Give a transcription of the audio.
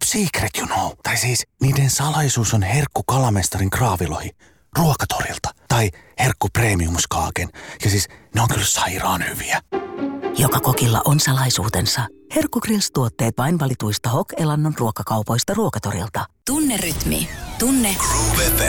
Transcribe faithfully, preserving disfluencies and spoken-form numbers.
secret, you know. Tai siis niiden salaisuus on herkku kalamestarin kraavilohi Ruokatorilta. Tai herkku premiumskaaken. Ja siis ne on kyllä sairaan hyviä. Joka kokilla on salaisuutensa. Herkku Grills-tuotteet vain valituista Hok-Elannon ruokakaupoista Ruokatorilta. Tunne rytmi. Tunne Groove F